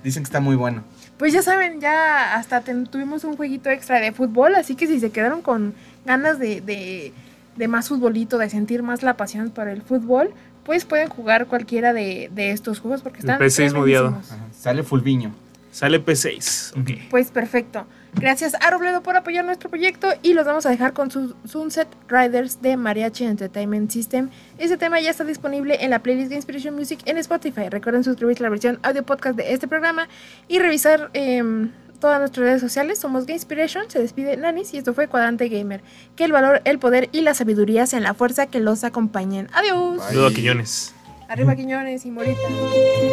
Dicen que está muy bueno. Pues ya saben, ya hasta tuvimos un jueguito extra de fútbol, así que si se quedaron con ganas de más futbolito, de sentir más la pasión por el fútbol, pues pueden jugar cualquiera de estos juegos porque están El P6 modiado. Ajá, sale Fulviño. Sale P6. Ok. Pues perfecto. Gracias a Robledo por apoyar nuestro proyecto y los vamos a dejar con sus Sunset Riders de Mariachi Entertainment System. Este tema ya está disponible en la playlist de Inspiration Music en Spotify. Recuerden suscribirse a la versión audio podcast de este programa y revisar todas nuestras redes sociales. Somos Gamespiration, se despide Nanis y esto fue Cuadrante Gamer. Que el valor, el poder y la sabiduría sean la fuerza que los acompañen. Adiós. Saludos a Quiñones. Arriba Quiñones y Morita.